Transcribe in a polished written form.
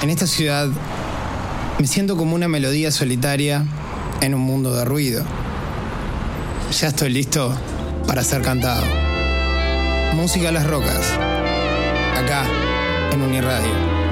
En esta ciudad me siento como una melodía solitaria en un mundo de ruido. Ya estoy listo para ser cantado. Música a las rocas, acá en Uniradio.